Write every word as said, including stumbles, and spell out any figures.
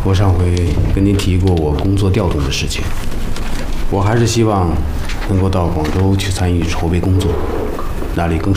我上回跟您提过我工作调动的事情，我还是希望能够到广州去参与筹备工作，那里更